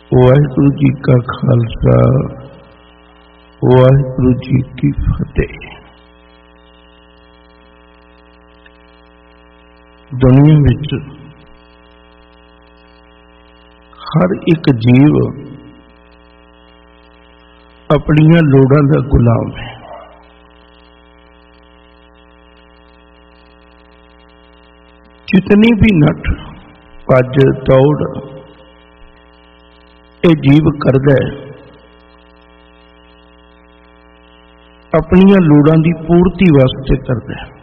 वाहिगुरू जी का खालसा वाहिगुरू जी की फतेह। दुनिया विच हर एक जीव अपनियां लोड़ां दा गुलाम है। जितनी भी नठ भज दौड़ ये जीव करदा है, अपनियां लोड़ां दी पूर्ति वास्ते करदा है।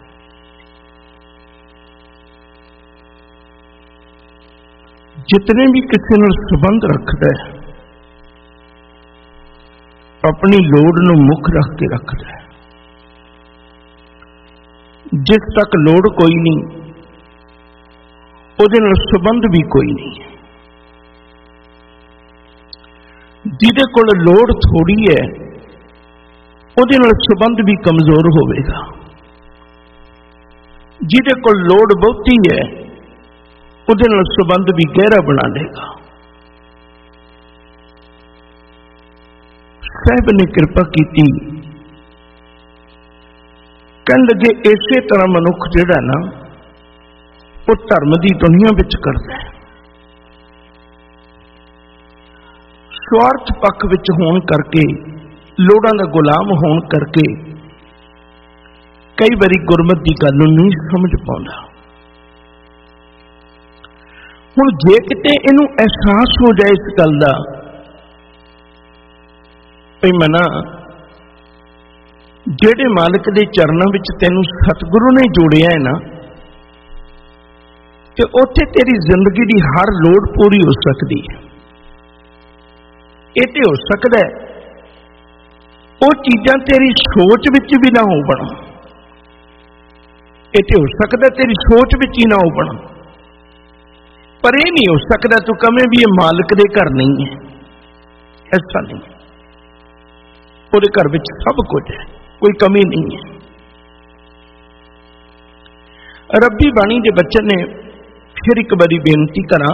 जितने भी किसी नाल संबंध रखदा है अपनी लोड़ नूं मुख रख के रखदा है। जिस तक लोड़ कोई नहीं उहदे नाल संबंध भी कोई नहीं है। जिहदे कोल लोड़ थोड़ी है उहदे नाल संबंध भी कमजोर होवेगा। जिहदे कोल लोड़ बहुती है उहदे नाल संबंध भी गहरा बना लेगा। साहिब ने कृपा की, कहन लगे इसे तरह मनुख जिहड़ा ना वो धर्म की दुनिया विच करदा है। स्वार्थ पक्ष विच होण करके, लोड़ां दा गुलाम होण करके कई बारी गुरमत की गल नहीं समझ पाउंदा। हुण जे किते इहनूं एहसास हो जाए इस गल दा भई मना जेड़े मालिक दे चरनां विच तैनूं सतगुरु ने जोड़िया है ना, ते उत्थे तेरी जिंदगी दी हर लोड़ पूरी हो सकदी है। ये हो सकता है वो चीज़ां तेरी सोच विच भी ना हो बन, ये हो सकता तेरी सोच विच ही ना हो बन, पर यह नहीं हो सकता तू कमें भी ये मालिक दे घर नहीं है। ऐसा नहीं, उसदे घर विच सब कुछ है, कोई कमी नहीं है। रब्बी बाणी के बच्चन ने फिर एक बारी बेनती करा,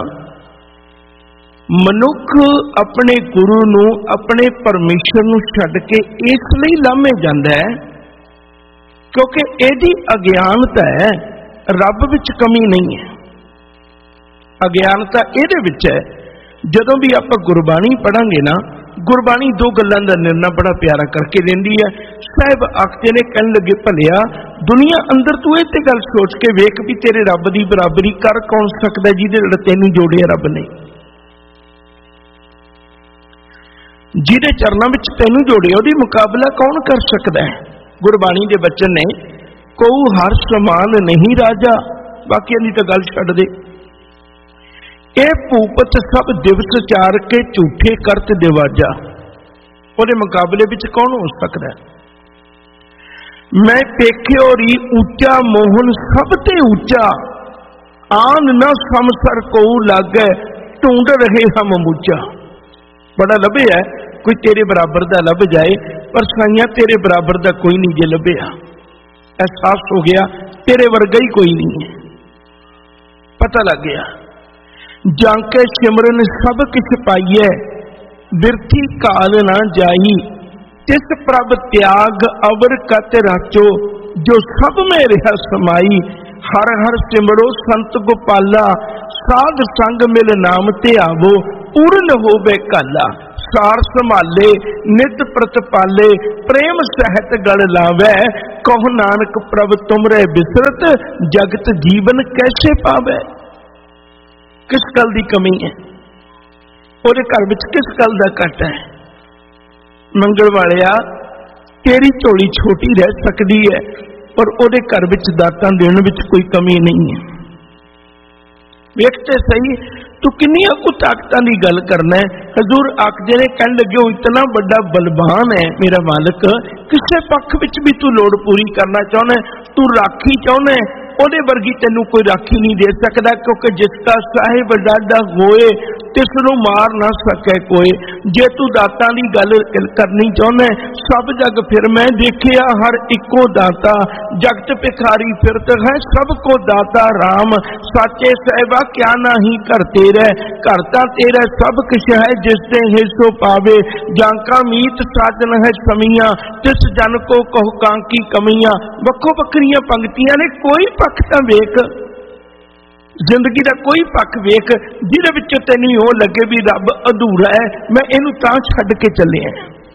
मनुख अपने गुरु नूं अपने परमेश्वर नूं छड्ड के इसलिए लामे जांदा है क्योंकि इहदी अज्ञानता है, रब विच कमी नहीं है। अज्ञानता इहदे विच है। जदों भी आपां गुरबाणी पढ़ांगे ना, गुरबाणी दो गल्लां दा निर्णय बड़ा प्यारा करके देंदी है। साहिब आखदे ने, कहन लगे भलिया दुनिया अंदर तू इह ते गल सोच के वेख भी तेरे रब दी बराबरी कर कौन सकदा जिहदे नाल तैनूं जोड़िया रब ने, जिहदे चरनां विच तैनूं जोड़िया उहदी मुकाबला कौन कर सकदा है। गुरबाणी दे बचन ने, कोऊ हर समान नहीं राजा, बाकी दी तां गल छड्ड दे। ये भूपत सब दिवस चार के झूठे करत दिवाजा, उहदे मुकाबले विच कौन हो सकदा है। मैं पेख्यो री ऊंचा मोहन सब ते ऊंचा, आन न समसर कोऊ लागै ढूंढ रहे हम मूचा। बड़ा लभे है कोई तेरे बराबर दा लभ जाए, पर साइया तेरे बराबर दा कोई नहीं जे लभ्या। एहसास हो गया तेरे वर्गा ही कोई नहीं है, पता लग गया। जांके सिमरन सब किछ पाइए, बिरथी काल ना जाई, तिस प्रभ त्याग अवर कत राचो, जो सब में रहा समाई। हर हर सिमरो संत गोपाला, साध संग मिल नाम ते आवो, पूर्ण होवे काला। सार संभाले नित प्रतिपाले, प्रेम सहत गल लावै, कहो नानक प्रभ तुमरे बिसरत, जगत जीवन कैसे पावै। किस गल की कमी है, उहदे घर विच किस गल का घट है। मंगल वालिया तेरी झोली छोटी रह सकती है, पर उहदे घर विच दातां देण विच कोई कमी नहीं है। वेखते सही तू किन्नियां कु ताकतां दी गल करना है। हजूर आखदे ने, कहन लगे हो इतना बड़ा बलवान है मेरा मालिक, किसे पक्ष विच भी तू लोड़ पूरी करना चाहना है, तू राखी चाहना है, उहदे वर्गी तैनूं कोई राखी नहीं दे सकदा। क्योंकि जिसका साहिब डाढ़ा होए तिसनूं मार ना सके कोई। जे तू दातां दी गल करनी चाहुंदा सब जग फिर मैं देखिया हर इको दाता जगत भिखारी फिरत है सबको दाता राम साचे साहिबा क्या नाही घर तेरे घर तां तेरा सब कुछ है जिस ते हिस्सो पावे जांका मीत साजन है समियां तिस जन को कहो कांकी कमियां। वक्खो वक्खरियां पंक्तियां ने कोई पक्ष तां वेख जिंदगी का कोई पक्ष वेख जिहदे विच तैनूं इह लगे भी रब अधूरा है मैं इहनूं तां छड्ड के चलिया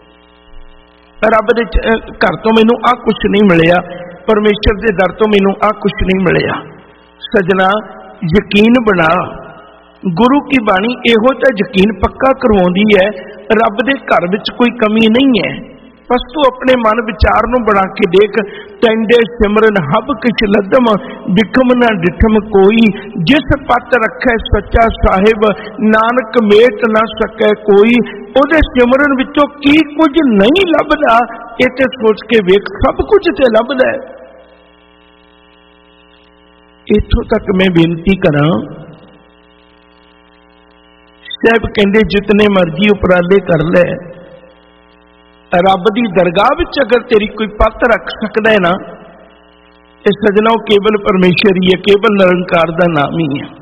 रब दे घर तो मैनूं आ कुछ नहीं मिलिया परमेश्वर के दर तो मैनूं आ कुछ नहीं मिलिया। सजना यकीन बना गुरु की बाणी इहो तां यकीन पक्का करवाउंदी है रब दे घर विच कोई कमी नहीं है। बस तू अपने मन विचार नूं बना के देख टैंडे सिमरन हब किश लदम विखम न डिठम कोई जिस पत रखे सच्चा साहिब नानक मेट न सके कोई। उहदे सिमरन विचों की कुछ नहीं लभदा इह ते सोच के वेख सब कुछ ते लभदा है। इत्थों तक मैं बेनती करां साहिब कहंदे जितने मर्जी उपराले कर ले रब की दरगाह विच अगर तेरी कोई पत रख सकता है ना तो सजना केवल परमेश्वर ही है केवल निरंकार का नाम ही है।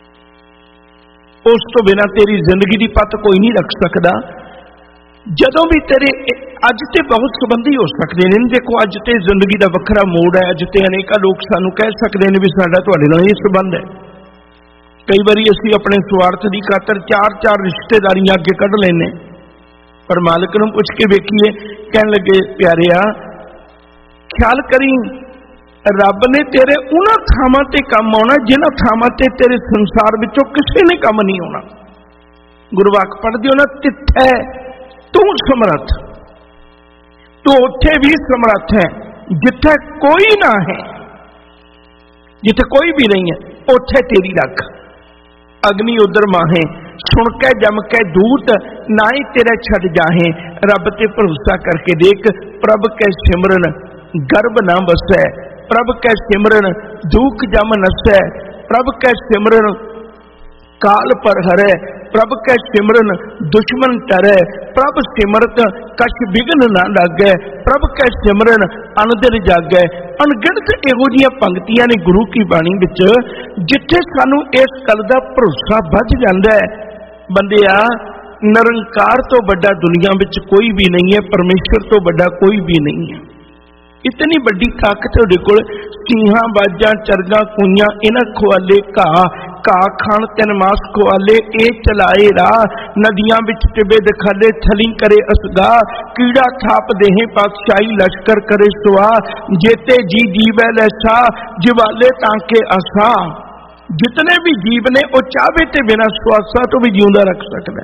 उस तो बिना तेरी जिंदगी की पत कोई नहीं रख सकता। जदों भी तेरे अज ते बहुत संबंधी हो सकते हैं देखो अज ते जिंदगी का वखरा मोड़ है अज ते अनेका लोग सानू कह सकते हैं भी साडा तुहाडे नाल ये संबंध है। कई बारी असीं अपने स्वार्थ की खातर चार चार रिश्तेदारियां अगे कढ़ लैने पर मालिक नूं पुछ के वेखीए कहन लगे प्यारिया ख्याल करी रब ने तेरे उन्हां थावां ते काम आउणा जिन्हां थावां ते तेरे संसार विचों किसी ने काम नहीं आउणा। गुरवाक पढ़दे हो ना तिथे तू समर्थ तू उत्थे भी समर्थ है जिथे कोई ना है जिथे कोई भी नहीं है उत्थे तेरी रख अग्नि उधर माहे सुन के जम के दूत ना ही तेरे छड़ जाहे। रब ते भरोसा करके देख प्रभ के सिमरन गर्भ ना बसै प्रभ के सिमरन दुख जम नसै प्रभ के सिमरन काल पर हरै प्रभ के सिमरन दुश्मन टरै प्रभ सिमरत कछ विघ्न ना लागै प्रभ के सिमरन अनदिर जागै। अनगिनत इहो जिहियां पंक्तियां ने गुरु की बाणी विच जिथे सानू इस गल दा भरोसा वध जांदा है बंदिया निरंकार तो बड़ा दुनिया विच कोई भी नहीं है परमेश्वर तो बड़ा कोई भी नहीं है। इतनी बड़ी ताकत उहदे कोल सीहां बाजां चरगा कुइयां इन्हां खुआले घाह खाण तिन मास खुआले ए चलाए राह नदियां विच टिबे दिखाले छली करे असगा कीड़ा थाप देहे पातशाही लश्कर करे सुआ जेते जी जीवै लैसा जिवाले तांके आसा। जितने भी जीव ने वो चाहे ते बिना सुआसा तो भी जिउंदा रख सकदा।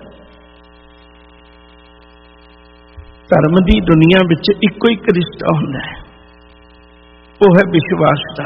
धर्म की दुनिया विच इको एक रिश्ता हुंदा है वो है विश्वास का।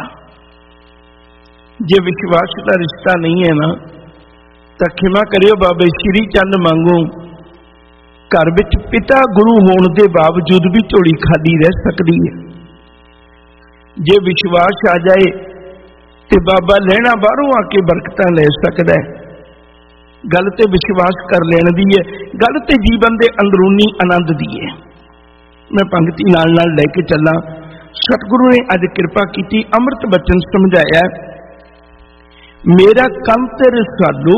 जे विश्वास का रिश्ता नहीं है ना तो खिमा करियो बाबे श्री चंद मांगू घर विच पिता गुरु होने के बावजूद भी झोली खाली रह सकती है। जे विश्वास आ जाए तो बाबा लेना बाहरों आके बरकतां ले सकदा है। गल ते विश्वास कर लेने दी है गल ते जीवन के अंदरूनी आनंद दी है। मैं पंक्ति नाल नाल लेके चला। सतगुरु ने अज कृपा की अमृत बचन समझाया मेरा कंत रसालू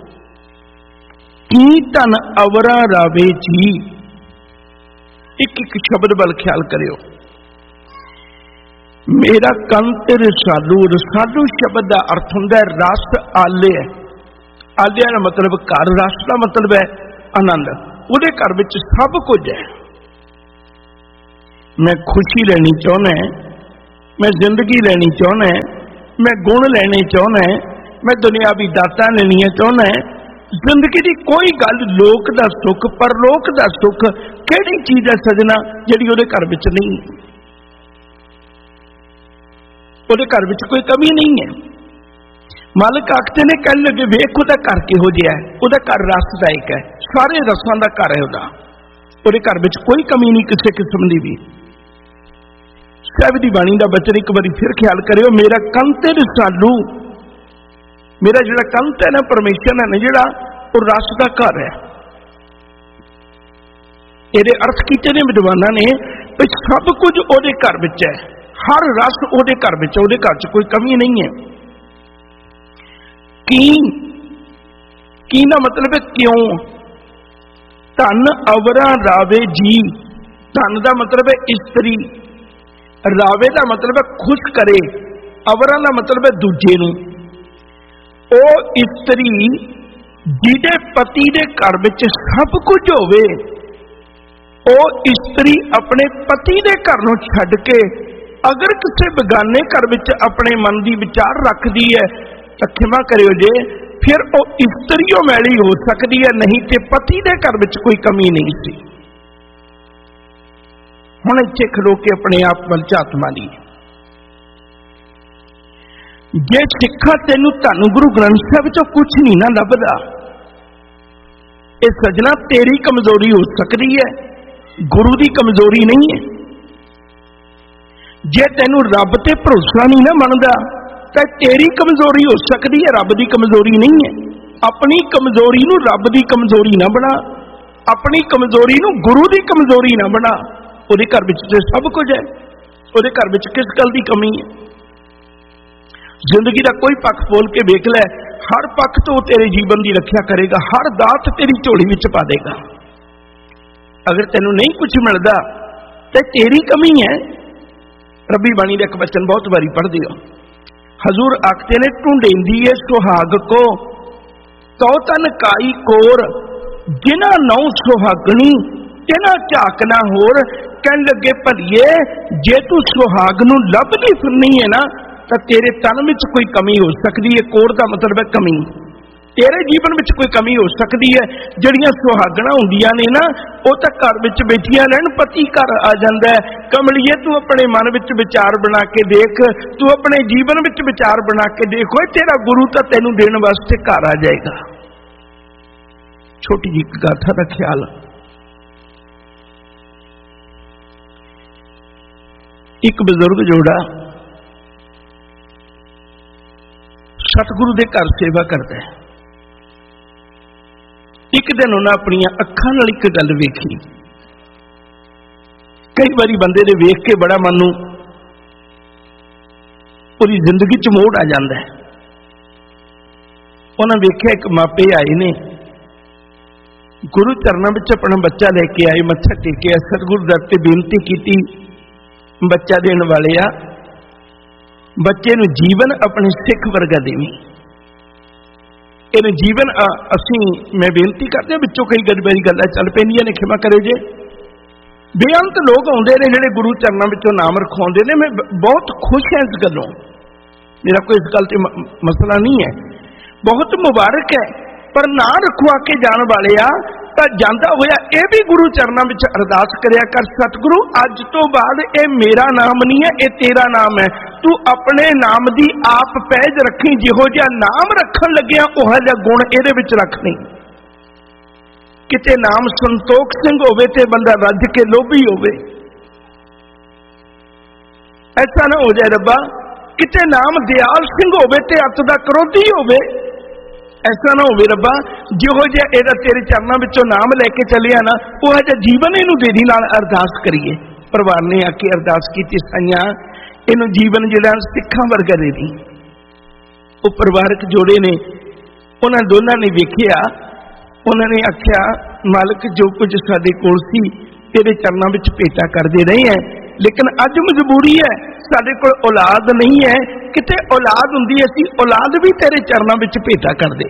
की धन अवरा रावे जी। एक एक शब्द बल ख्याल करियो मेरा कंत रसालू। रसालू शब्द का अर्थ हुंदा है रस आले। आलिया का मतलब घर रस का मतलब है आनंद। उहदे घर विच सब कुछ है। मैं खुशी लेनी चाहना है मैं जिंदगी लेनी चाहना है मैं गुण लेने चाहना है मैं दुनियावी दातां लेनियां चाहना है। जिंदगी की कोई गल लोक दा सुख परलोक दा सुख किहड़ी चीज है सजना जिहड़ी उहदे घर विच नहीं है। उहदे घर विच कोई कमी नहीं है। मालिक आखते ने कह लगे वेख उहदा घर किहो जिहा है उहदा घर रसदायक है सारे रसां दा घर है उहदे घर विच कोई कमी नहीं किसी किस्म की भी। साहिब दी बाणी दा बचन एक बारी फिर ख्याल करियो मेरा कंत रसालू मेरा जिहड़ा कंत है ना परमेश्वर है ना जिहड़ा ਉਹ ਰਸ ਦਾ ਘਰ है। ਇਹਦੇ ਅਰਥ ਕੀਤੇ ਨੇ ਵਿਦਵਾਨਾਂ ਨੇ ਵੀ ਸਭ ਕੁਝ ਉਹਦੇ ਘਰ ਵਿੱਚ ਹੈ, ਹਰ ਰਸ ਉਹਦੇ ਘਰ ਵਿੱਚ, ਉਹਦੇ ਘਰ 'ਚ ਕੋਈ ਕਮੀ ਨਹੀਂ ਹੈ। ਕੀ ਦਾ ਮਤਲਬ ਹੈ ਕਿਉਂ। ਧਨ ਅਵਰਾ ਰਾਵੇ ਜੀ, ਧਨ ਦਾ ਮਤਲਬ ਹੈ ਇਸਤਰੀ, ਰਾਵੇ ਦਾ ਮਤਲਬ ਹੈ ਖੁਸ਼ ਕਰੇ, ਅਵਰਾ ਦਾ ਮਤਲਬ ਹੈ ਦੂਜੇ ਨੂੰ। ਉਹ ਇਸਤਰੀ ਜਿਹਦੇ ਪਤੀ ਦੇ ਘਰ ਵਿੱਚ ਸਭ ਕੁਝ ਹੋਵੇ, ਉਹ ਇਸਤਰੀ ਆਪਣੇ ਪਤੀ ਦੇ ਘਰ ਨੂੰ ਛੱਡ ਕੇ ਅਗਰ ਕਿਸੇ ਬੇਗਾਨੇ ਘਰ ਵਿੱਚ ਆਪਣੇ ਮਨ ਦੀ ਵਿਚਾਰ ਰੱਖਦੀ ਹੈ ਤਾਂ ਖਿਮਾ ਕਰਿਓ ਜੇ, ਫਿਰ ਉਹ ਇਸਤਰੀ ਉਹ ਮੈਲੀ ਹੋ ਸਕਦੀ ਹੈ, ਨਹੀਂ ਤੇ ਪਤੀ ਦੇ ਘਰ ਵਿੱਚ ਕੋਈ ਕਮੀ ਨਹੀਂ ਸੀ। ਹੁਣ ਇੱਥੇ ਖਲੋ ਕੇ ਆਪਣੇ ਆਪ ਵੱਲ ਝਾਤ ਮਾਰੀ। ਜੇ ਸਿੱਖਾ ਤੈਨੂੰ ਧੰਨ ਗੁਰੂ ਗ੍ਰੰਥ ਸਾਹਿਬ ਵਿੱਚੋਂ ਕੁਝ ਨਹੀਂ ਨਾ ਲੱਭਦਾ, ਇਹ ਸਜਣਾ ਤੇਰੀ ਕਮਜ਼ੋਰੀ ਹੋ ਸਕਦੀ ਹੈ, ਗੁਰੂ ਦੀ ਕਮਜ਼ੋਰੀ ਨਹੀਂ ਹੈ। ਜੇ ਤੈਨੂੰ ਰੱਬ ਤੇ ਭਰੋਸਾ ਨਹੀਂ ਨਾ ਬਣਦਾ ਤਾਂ ਤੇਰੀ ਕਮਜ਼ੋਰੀ ਹੋ ਸਕਦੀ ਹੈ, ਰੱਬ ਦੀ ਕਮਜ਼ੋਰੀ ਨਹੀਂ ਹੈ। ਆਪਣੀ ਕਮਜ਼ੋਰੀ ਨੂੰ ਰੱਬ ਦੀ ਕਮਜ਼ੋਰੀ ਨਾ ਬਣਾ, ਆਪਣੀ ਕਮਜ਼ੋਰੀ ਨੂੰ ਗੁਰੂ ਦੀ ਕਮਜ਼ੋਰੀ ਨਾ ਬਣਾ। ਉਹਦੇ ਘਰ ਵਿੱਚ ਤੇ ਸਭ ਕੁਝ ਹੈ, ਉਹਦੇ ਘਰ ਵਿੱਚ ਕਿਸ ਗੱਲ ਦੀ ਕਮੀ ਹੈ। ਜ਼ਿੰਦਗੀ ਦਾ ਕੋਈ ਪੱਖ ਬੋਲ ਕੇ ਵੇਖ ਲੈ, ਹਰ ਪੱਖ ਤੋਂ ਤੇਰੇ ਜੀਵਨ ਦੀ ਰੱਖਿਆ ਕਰੇਗਾ, ਹਰ ਦਾਤ ਤੇਰੀ ਝੋਲੀ ਵਿੱਚ ਪਾ ਦੇਗਾ। ਅਗਰ ਤੈਨੂੰ ਨਹੀਂ ਕੁਝ ਮਿਲਦਾ ਤੇ ਤੇਰੀ ਕਮੀ ਹੈ। ਰੱਬੀ ਬਾਣੀ ਦਾ ਇੱਕ ਬਚਨ ਬਹੁਤ ਵਾਰੀ ਪੜ੍ਹਦੇ ਹੋ, ਹਜ਼ੂਰ ਆਖਦੇ ਨੇ ਢੂੰਡੇਂਦੀ ਏ ਸੁਹਾਗ ਕੋ ਤੋ ਤਨ ਕਾਈ ਕੋਰ, ਜਿਨਾ ਨੌ ਸੁਹਾਗਣੀ ਤਿਨਾ ਝਾਕ ਨਾ ਹੋਰ। ਕਹਿਣ ਲੱਗੇ ਭਲੀਏ ਜੇ ਤੂੰ ਸੁਹਾਗ ਨੂੰ ਲੱਭਦੀ ਫਿਰਨੀ ਹੈ ਨਾ ਤਾਂ ਤੇਰੇ ਤਨ ਵਿੱਚ ਕੋਈ ਕਮੀ ਹੋ ਸਕਦੀ ਹੈ। ਕੋਰ ਦਾ ਮਤਲਬ ਹੈ ਕਮੀ, ਤੇਰੇ ਜੀਵਨ ਵਿੱਚ ਕੋਈ ਕਮੀ ਹੋ ਸਕਦੀ ਹੈ। ਜਿਹੜੀਆਂ ਸੁਹਾਗਣਾ ਹੁੰਦੀਆਂ ਨੇ ਨਾ, ਉਹ ਤਾਂ ਘਰ ਵਿੱਚ ਬੈਠੀਆਂ ਰਹਿਣ, ਪਤੀ ਘਰ ਆ ਜਾਂਦਾ ਹੈ। ਕਮਲੀਏ ਤੂੰ ਆਪਣੇ ਮਨ ਵਿੱਚ ਵਿਚਾਰ ਬਣਾ ਕੇ ਦੇਖ, ਤੂੰ ਆਪਣੇ ਜੀਵਨ ਵਿੱਚ ਵਿਚਾਰ ਬਣਾ ਕੇ ਦੇਖ, ਓਏ ਤੇਰਾ ਗੁਰੂ ਤਾਂ ਤੈਨੂੰ ਦੇਣ ਵਾਸਤੇ ਘਰ ਆ ਜਾਏਗਾ। ਛੋਟੀ ਜਿਹੀ ਗਾਥਾ ਦਾ ਖਿਆਲ, ਇੱਕ ਬਜ਼ੁਰਗ ਜੋੜਾ ਸਤਿਗੁਰੂ ਦੇ ਘਰ ਸੇਵਾ ਕਰਦਾ ਹੈ। ਇੱਕ ਦਿਨ ਉਹਨਾਂ ਆਪਣੀਆਂ ਅੱਖਾਂ ਨਾਲ ਇੱਕ ਗੱਲ ਵੇਖੀ। ਕਈ ਵਾਰੀ ਬੰਦੇ ਦੇ ਵੇਖ ਕੇ ਬੜਾ ਮਨ ਨੂੰ ਪੂਰੀ ਜ਼ਿੰਦਗੀ 'ਚ ਮੋੜ ਆ ਜਾਂਦਾ ਹੈ। ਉਹਨਾਂ ਵੇਖਿਆ ਇੱਕ ਮਾਪੇ ਆਏ ਨੇ, ਗੁਰੂ ਚਰਨਾਂ ਵਿੱਚ ਆਪਣਾ ਬੱਚਾ ਲੈ ਕੇ ਆਏ, ਮੱਥਾ ਟੇਕਿਆ, ਸਤਿਗੁਰੂ ਦਰ ਤੇ ਬੇਨਤੀ ਕੀਤੀ, ਬੱਚਾ ਦੇਣ ਵਾਲਿਆ ਬੱਚੇ ਨੂੰ ਜੀਵਨ ਆਪਣੇ ਸਿੱਖ ਵਰਗਾ ਦੇਵੀਂ। ਇਹਨੂੰ ਜੀਵਨ ਅਸੀਂ ਮੈਂ ਬੇਨਤੀ ਕਰਦੇ ਵਿੱਚੋਂ ਕਈ ਗੜਬੜੀ ਗੱਲਾਂ ਚੱਲ ਪੈਂਦੀਆਂ ਨੇ, ਖਿਮਾ ਕਰਿਓ ਜੇ। ਬੇਅੰਤ ਲੋਕ ਆਉਂਦੇ ਨੇ ਜਿਹੜੇ ਗੁਰੂ ਚਰਨਾਂ ਵਿੱਚੋਂ ਨਾਮ ਰਖਵਾਉਂਦੇ ਨੇ। ਮੈਂ ਬਹੁਤ ਖੁਸ਼ ਹਾਂ ਇਸ ਗੱਲੋਂ, ਮੇਰਾ ਕੋਈ ਇਸ ਗੱਲ ਤੇ ਮਸਲਾ ਨਹੀਂ ਹੈ, ਬਹੁਤ ਮੁਬਾਰਕ ਹੈ। ਪਰ ਨਾ ਰਖਵਾ ਕੇ ਜਾਣ ਵਾਲਿਆ ਤਾਂ ਜਾਂਦਾ ਹੋਇਆ ਇਹ ਵੀ ਗੁਰੂ ਚਰਨਾਂ ਵਿੱਚ ਅਰਦਾਸ ਕਰਿਆ ਕਰ, ਸਤਿਗੁਰੂ ਅੱਜ ਤੋਂ ਬਾਅਦ ਇਹ ਮੇਰਾ ਨਾਮ ਨਹੀਂ ਹੈ, ਇਹ ਤੇਰਾ ਨਾਮ ਹੈ। ਤੂੰ ਆਪਣੇ ਨਾਮ ਦੀ ਆਪ ਪਹਿਜ ਰੱਖੀ, ਜਿਹੋ ਜਿਹਾ ਨਾਮ ਰੱਖਣ ਲੱਗਿਆ ਉਹੋ ਜਿਹਾ ਗੁਣ ਇਹਦੇ ਵਿੱਚ ਰੱਖਣੀ। ਕਿਤੇ ਨਾਮ ਸੰਤੋਖ ਸਿੰਘ ਹੋਵੇ ਤੇ ਬੰਦਾ ਰੱਜ ਕੇ ਲੋਭੀ ਹੋਵੇ, ਐਸਾ ਨਾ ਹੋ ਜਾਏ ਰੱਬਾ। ਕਿਤੇ ਨਾਮ ਦਿਆਲ ਸਿੰਘ ਹੋਵੇ ਤੇ ਅੱਤ ਦਾ ਕਰੋਧੀ ਹੋਵੇ, ਐਸਾ ਨਾ ਹੋਵੇ ਰੱਬਾ। ਜਿਹੋ ਜਿਹਾ ਇਹਦਾ ਤੇਰੇ ਚਰਨਾਂ ਵਿੱਚੋਂ ਨਾਮ ਲੈ ਕੇ ਚੱਲਿਆ ਨਾ, ਉਹ ਜਿਹਾ ਜੀਵਨ ਇਹਨੂੰ ਦੇ ਦੀ। ਨਾਲ ਅਰਦਾਸ ਕਰੀਏ। ਪਰਿਵਾਰ ਨੇ ਆ ਕੇ ਅਰਦਾਸ ਕੀਤੀ, ਸਾਈਆਂ ਇਹਨੂੰ ਜੀਵਨ ਜਿਹੜਾ ਸਿੱਖਾਂ ਵਰਗਾ ਦੇ ਦੀ। ਉਹ ਪਰਿਵਾਰਕ ਜੋੜੇ ਨੇ, ਉਹਨਾਂ ਦੋਨਾਂ ਨੇ ਵੇਖਿਆ, ਉਹਨਾਂ ਨੇ ਆਖਿਆ ਮਾਲਕ ਜੋ ਕੁਝ ਸਾਡੇ ਕੋਲ ਸੀ ਤੇਰੇ ਚਰਨਾਂ ਵਿੱਚ ਭੇਟਾ ਕਰਦੇ ਰਹੇ ਹੈ, ਲੇਕਿਨ ਅੱਜ ਮਜਬੂਰੀ ਹੈ, ਸਾਡੇ ਕੋਲ ਔਲਾਦ ਨਹੀਂ ਹੈ। ਕਿਤੇ ਔਲਾਦ ਹੁੰਦੀ ਅਸੀਂ ਔਲਾਦ ਵੀ ਤੇਰੇ ਚਰਨਾਂ ਵਿੱਚ ਭੇਟਾ ਕਰਦੇ।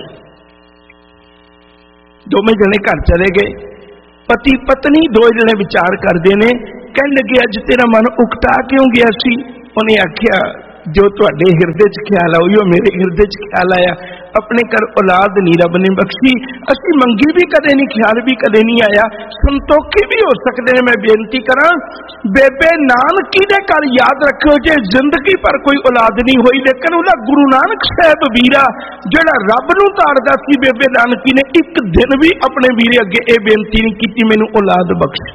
ਦੋਵੇਂ ਜਣੇ ਘਰ ਚਲੇ ਗਏ, ਪਤੀ ਪਤਨੀ ਦੋ ਜਣੇ ਵਿਚਾਰ ਕਰਦੇ ਨੇ। ਕਹਿਣ ਲੱਗੇ ਅੱਜ ਤੇਰਾ ਮਨ ਉਕਤਾ ਕਿਉਂ ਗਿਆ ਸੀ? ਉਹਨੇ ਆਖਿਆ ਜੋ ਤੁਹਾਡੇ ਹਿਰਦੇ 'ਚ ਖਿਆਲ ਆ ਉਹ ਮੇਰੇ ਹਿਰਦੇ 'ਚ ਖਿਆਲ ਆਇਆ। ਆਪਣੇ ਘਰ ਔਲਾਦ ਨਹੀਂ ਰੱਬ ਨੇ ਬਖਸ਼ੀ, ਅਸੀਂ ਮੰਗੀ ਵੀ ਕਦੇ ਨਹੀਂ, ਖਿਆਲ ਵੀ ਕਦੇ ਨਹੀਂ ਆਇਆ। ਸੰਤੋਖੀ ਵੀ ਹੋ ਸਕਦੇ ਨੇ। ਮੈਂ ਬੇਨਤੀ ਕਰਾਂ ਬੇਬੇ ਨਾਨਕੀ ਦੇ ਘਰ ਯਾਦ ਰੱਖਿਓ, ਜੇ ਜ਼ਿੰਦਗੀ ਪਰ ਕੋਈ ਔਲਾਦ ਨਹੀਂ ਹੋਈ, ਲੇਕਿਨ ਉਹਦਾ ਗੁਰੂ ਨਾਨਕ ਸਾਹਿਬ ਵੀਰਾ ਜਿਹੜਾ ਰੱਬ ਨੂੰ ਤਾਰਦਾ ਸੀ, ਬੇਬੇ ਨਾਨਕੀ ਨੇ ਇੱਕ ਦਿਨ ਵੀ ਆਪਣੇ ਵੀਰੇ ਅੱਗੇ ਇਹ ਬੇਨਤੀ ਨਹੀਂ ਕੀਤੀ ਮੈਨੂੰ ਔਲਾਦ ਬਖਸ਼।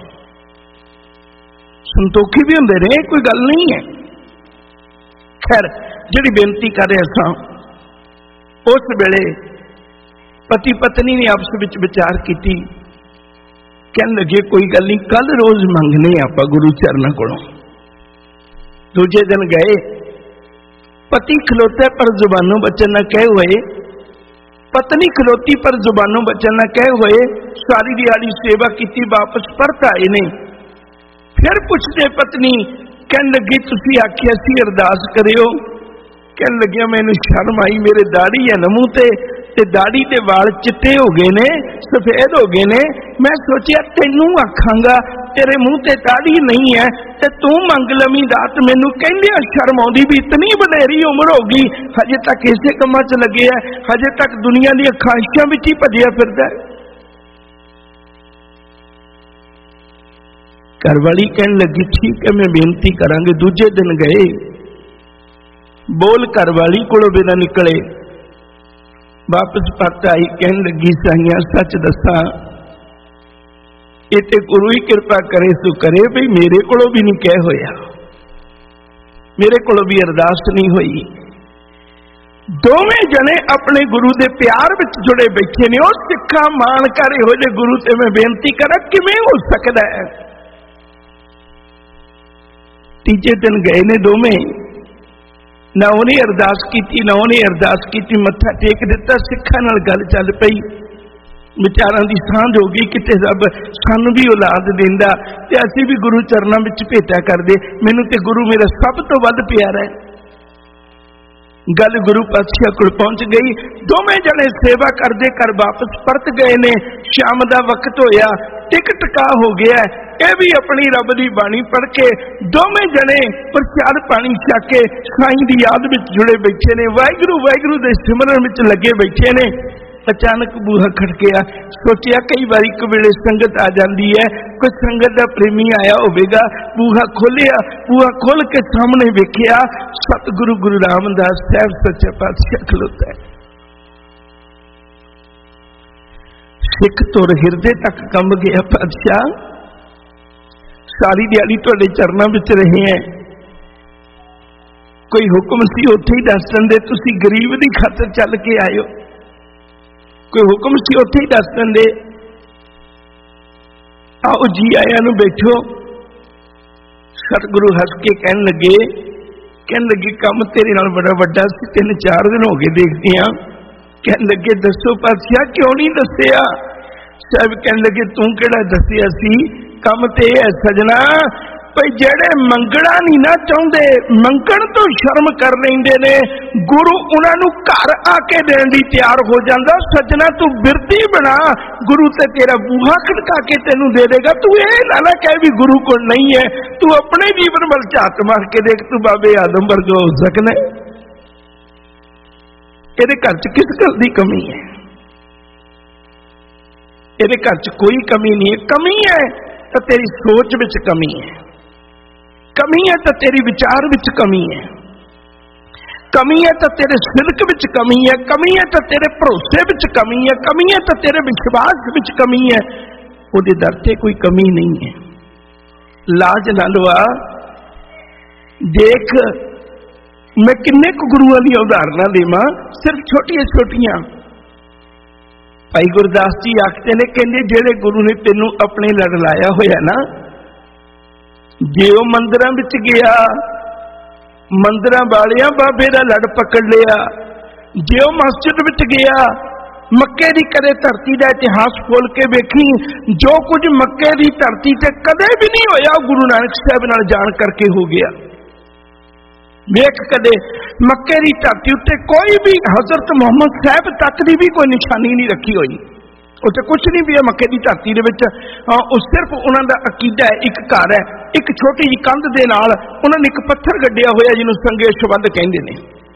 ਸੰਤੋਖੀ ਵੀ ਹੁੰਦੇ ਨੇ, ਕੋਈ ਗੱਲ ਨਹੀਂ ਹੈ। ਖੈਰ ਜਿਹੜੀ ਬੇਨਤੀ ਕਰ ਰਹੇ ਸਾਂ, ਉਸ ਵੇਲੇ पति पत्नी ने आपस विच विचार की, कहन लगे कोई गल नहीं, कल रोज मंगने आपां गुरु चरणों कोलों। दूजे दिन गए, पति खलोता पर जुबानों वचन न कहे हुए, पत्नी खलोती पर जुबानों वचन न कहे हुए, सारी दिहाड़ी सेवा की, वापस परत आए ने। फिर पुछते पत्नी, कहन लगी तुसीं आखिया सी अरदास करियो। कहन लगिया मैनूं शर्म आई, मेरे दाढ़ी है न मूँह ते दाढ़ी दे वाल चिट्टे हो गए ने, सफेद हो गए ने। मैं सोचिया तेनू आखांगा, तेरे मुंह ते दाढ़ी नहीं है ते तू मंग लवीं दात। मैनू कहंदिया शर्म आउंदी भी इतनी वडेरी उम्र हो गई, हजे तक इसे कमां च लगे है, हजे तक दुनिया दी ख्वाहिशां विच ही भजिया फिरदा है। घरवाली कहन लगी ठीक है मैं बेनती करांगे। दूजे दिन गए, बोल घरवाली कोलों बिना निकले, वापस परत आई, कहन लगी साईं सच दसा ये ते गुरु ही कृपा करे सो करे, भाई मेरे कोलों भी नहीं कह होया, मेरे कोलों भी अरदास नहीं हुई। दोवें जने अपने गुरु दे प्यार विच जुड़े बैठे ने। उस सिखा मान कर इहो जे गुरु ते मैं बेनती करा, किवें हो सकदा है। तीजे दिन गए ने दोवें, ना उन्हें अरदास की ना उन्हें अरदास की, मत्था टेक दिता, सिखा नाल गल चल पई, विचारां दी सांझ हो गई। किते रब सानू भी औलाद दिंदा ते असीं भी गुरु चरनां विच भेटा करदे, मैनूं ते गुरु मेरा सब तो वध प्यारा है। गल गुरु पातशाह कोल पहुंच गई। दोवें जने सेवा करदे कर वापस परत गए ने। शाम दा वक्त होया, टिक टका हो गया। यह भी अपनी रब दी बाणी पढ़ के दोवें जने प्रचार पानी छक के साईं दी याद विच जुड़े बैठे ने, वाहिगुरू वाहिगुरू दे सिमरन विच लगे बैठे ने। अचानक बूहा खड़किया। सोचिया कई बार एक वेले संगत आ जाती है, कोई संगत का प्रेमी आया होगा। बूहा खोलिया, बूहा खोल के सामने वेखिया सतगुरु गुरु रामदास साहब सच्चा पातशाह खलोता है। सिख तुर हिरदे तक कंब गया, पातशाह सारी दिहाड़ी तुहाडे चरनां विच रहे हैं, कोई हुक्म सी उत्थे ही दस दिंदे, तुसीं गरीब दी खातर चल के आए हो, कोई हुक्म सी उत्थे ही दस दिंदे, आओ जी आया नूं बैठो। सतगुरु हस के कहन लगे काम तेरे नाल बड़ा वड्डा सी, 3-4 दिन हो गए देखदी हां। कहन लगे दसो पातशाह क्यों नहीं दसिया। साहब कहन लगे तू किहड़ा दसिया सी, काम ते है सजना भाई जेड़े मंगना नहीं ना चाहते, मंगण तो शर्म कर लेंदे ने, गुरु उन्होंने घर आके देने दी तैयार हो जाता। सजना तू बिरती बना, गुरु ते तेरा बूहा खड़का के तेनू दे देगा। तू ये ना कह भी गुरु को नहीं है, तू अपने जीवन वाल झात मार के देख, तू बाबे आदम वर्गा हो सकना। ये घर च किस गल की कमी है? ये घर च कोई कमी नहीं है। कमी है तो तेरी सोच विच कमी है, कमी है तो तेरी विचार विच कमी है, कमी है तो तेरे सिलक विच कमी है, कमी है तो तेरे भरोसे विच कमी है, कमी है तो तेरे विश्वास विच कमी है। उहदे दर ते कोई कमी नहीं है। लाज ना लवा। देख मैं किन्ने कु गुरुआं दी उदाहरणां देवां, सिर्फ छोटियां छोटियां। भाई गुरदास जी आखते ने, कहंदे जेड़े गुरु ने तेनू अपने लड़ लाया होया ना, जे वो मंदिरां विच गया, मंदिरां वालियां बाबे दा लड़ पकड़ लिया, जे वो मस्जिद विच गया, मक्के दी कदे धरती दा इतिहास खोल के वेखी, जो कुछ मक्के दी धरती ते कदे भी नहीं होया गुरु नानक साहब नाल जान करके हो गया। वेख कदे मक्के की धरती उत्ते कोई भी हजरत मुहम्मद साहब तक की भी कोई निशानी नहीं रखी हुई, उत्ते कुछ नहीं भी है मक्के की धरती दे विच। सिर्फ उन्हां दा अकीदा है, एक घर है, एक छोटी जी कंध दे नाल उन्हां ने एक पत्थर गड्ढिया होया जिन्हों संगे शबंद कहंदे ने।